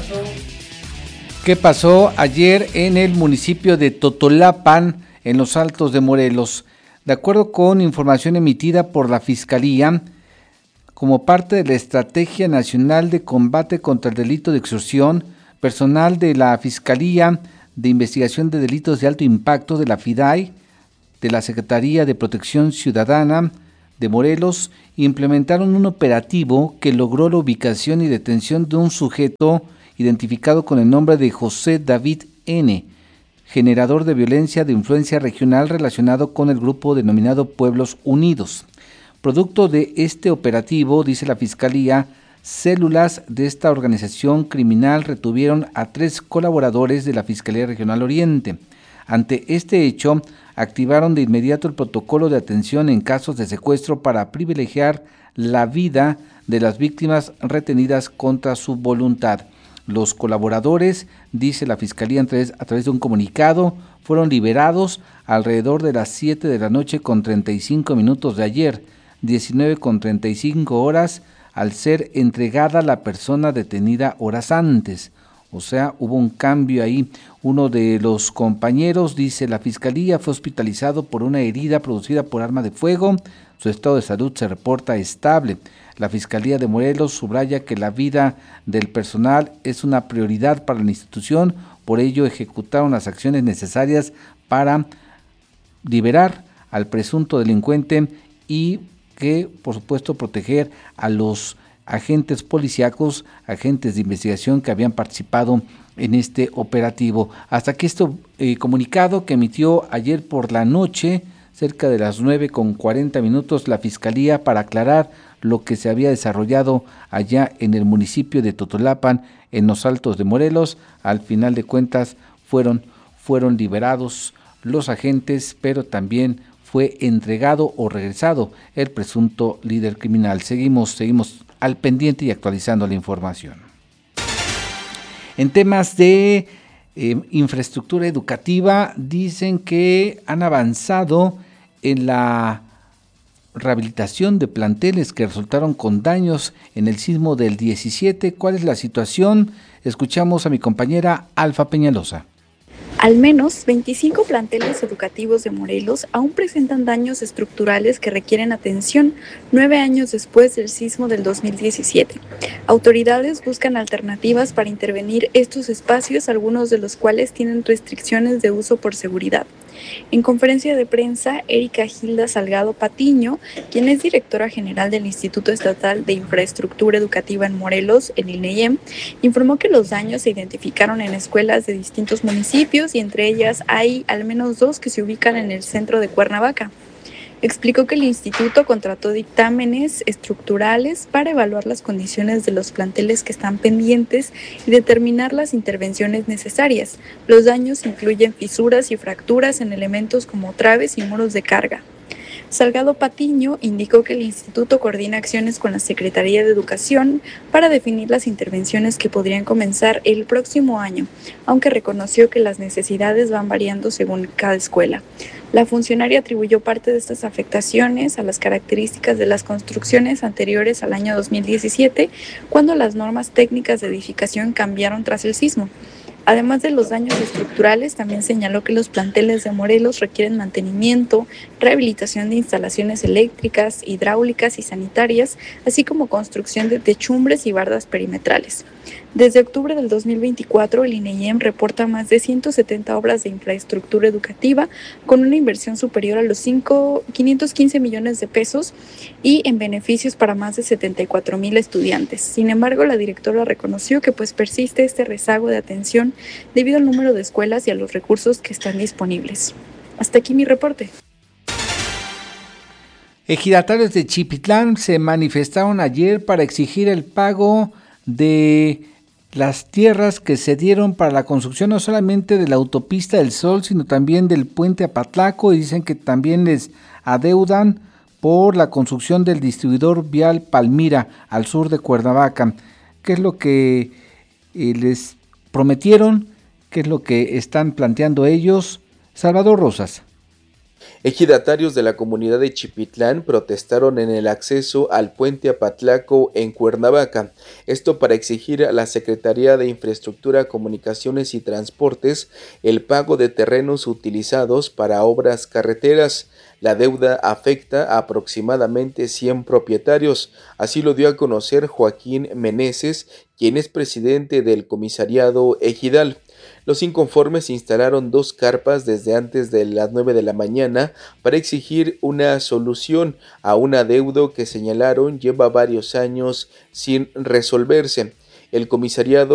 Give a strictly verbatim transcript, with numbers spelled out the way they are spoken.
¿Qué pasó ayer en el municipio de Totolapan, en los Altos de Morelos? De acuerdo con información emitida por la Fiscalía, como parte de la Estrategia Nacional de Combate contra el Delito de Extorsión, personal de la Fiscalía de Investigación de Delitos de Alto Impacto de la FIDAI, de la Secretaría de Protección Ciudadana de Morelos, implementaron un operativo que logró la ubicación y detención de un sujeto identificado con el nombre de José David N., generador de violencia de influencia regional relacionado con el grupo denominado Pueblos Unidos. Producto de este operativo, dice la Fiscalía, células de esta organización criminal retuvieron a tres colaboradores de la Fiscalía Regional Oriente. Ante este hecho, activaron de inmediato el protocolo de atención en casos de secuestro para privilegiar la vida de las víctimas retenidas contra su voluntad. Los colaboradores, dice la Fiscalía a través, a través de un comunicado, fueron liberados alrededor de las siete de la noche con treinta y cinco minutos de ayer, diecinueve con treinta y cinco horas, al ser entregada la persona detenida horas antes. O sea, hubo un cambio ahí. Uno de los compañeros, dice la Fiscalía, fue hospitalizado por una herida producida por arma de fuego. Su estado de salud se reporta estable. La Fiscalía de Morelos subraya que la vida del personal es una prioridad para la institución, por ello ejecutaron las acciones necesarias para liberar al presunto delincuente y que, por supuesto, proteger a los agentes policíacos, agentes de investigación que habían participado en este operativo. Hasta aquí este eh, comunicado que emitió ayer por la noche, cerca de las nueve con cuarenta minutos, la Fiscalía para aclarar lo que se había desarrollado allá en el municipio de Totolapan, en los Altos de Morelos. Al final de cuentas fueron, fueron liberados los agentes, pero también fue entregado o regresado el presunto líder criminal. Seguimos, seguimos al pendiente y actualizando la información. En temas de eh, infraestructura educativa, dicen que han avanzado en la rehabilitación de planteles que resultaron con daños en el sismo del diecisiete. ¿Cuál es la situación? Escuchamos a mi compañera Alfa Peñalosa. Al menos veinticinco planteles educativos de Morelos aún presentan daños estructurales que requieren atención nueve años después del sismo del dos mil diecisiete. Autoridades buscan alternativas para intervenir estos espacios, algunos de los cuales tienen restricciones de uso por seguridad. En conferencia de prensa, Erika Gilda Salgado Patiño, quien es directora general del Instituto Estatal de Infraestructura Educativa en Morelos, el INEIEM, informó que los daños se identificaron en escuelas de distintos municipios y entre ellas hay al menos dos que se ubican en el centro de Cuernavaca. Explicó que el instituto contrató dictámenes estructurales para evaluar las condiciones de los planteles que están pendientes y determinar las intervenciones necesarias. Los daños incluyen fisuras y fracturas en elementos como traves y muros de carga. Salgado Patiño indicó que el instituto coordina acciones con la Secretaría de Educación para definir las intervenciones que podrían comenzar el próximo año, aunque reconoció que las necesidades van variando según cada escuela. La funcionaria atribuyó parte de estas afectaciones a las características de las construcciones anteriores al año dos mil diecisiete, cuando las normas técnicas de edificación cambiaron tras el sismo. Además de los daños estructurales, también señaló que los planteles de Morelos requieren mantenimiento, rehabilitación de instalaciones eléctricas, hidráulicas y sanitarias, así como construcción de techumbres y bardas perimetrales. Desde octubre del dos mil veinticuatro, el INEIEM reporta más de ciento setenta obras de infraestructura educativa con una inversión superior a los quinientos quince millones de pesos y en beneficios para más de setenta y cuatro mil estudiantes. Sin embargo, la directora reconoció que pues persiste este rezago de atención debido al número de escuelas y a los recursos que están disponibles. Hasta aquí mi reporte. Ejidatarios de Chipitlán se manifestaron ayer para exigir el pago de las tierras que se dieron para la construcción no solamente de la autopista del Sol, sino también del puente Apatlaco, y dicen que también les adeudan por la construcción del distribuidor vial Palmira al sur de Cuernavaca. ¿Qué es lo que eh, les prometieron? ¿Qué es lo que están planteando ellos? Salvador Rosas. Ejidatarios de la comunidad de Chipitlán protestaron en el acceso al puente Apatlaco en Cuernavaca, esto para exigir a la Secretaría de Infraestructura, Comunicaciones y Transportes el pago de terrenos utilizados para obras carreteras. La deuda afecta a aproximadamente cien propietarios, así lo dio a conocer Joaquín Meneses, quien es presidente del comisariado ejidal. Los inconformes instalaron dos carpas desde antes de las nueve de la mañana para exigir una solución a un adeudo que señalaron lleva varios años sin resolverse. El comisariado